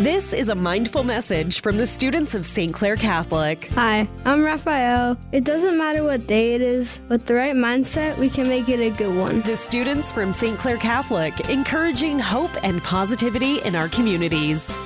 This is a mindful message from the students of St. Clair Catholic. Hi, I'm Raphael. It doesn't matter what day it is. With the right mindset, we can make it a good one. The students from St. Clair Catholic, encouraging hope and positivity in our communities.